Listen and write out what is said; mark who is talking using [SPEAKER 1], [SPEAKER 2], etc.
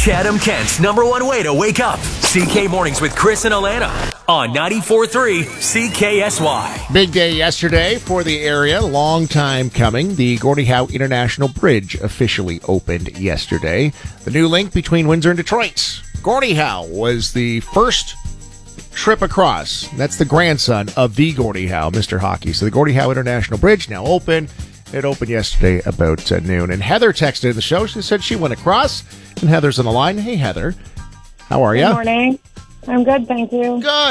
[SPEAKER 1] Chatham, Kent's #1 way to wake up. CK Mornings with Chris and Alana on 94.3 CKSY.
[SPEAKER 2] Big day yesterday for the area. Long time coming. The Gordie Howe International Bridge officially opened yesterday. The new link between Windsor and Detroit. Gordie Howe was the first trip across. That's the grandson of the Gordie Howe, Mr. Hockey. So the Gordie Howe International Bridge now open. It opened yesterday about noon. And Heather texted the show. She said she went across. And Heather's on the line. Hey, Heather. How are you?
[SPEAKER 3] Good morning. I'm good, thank you.
[SPEAKER 2] Good.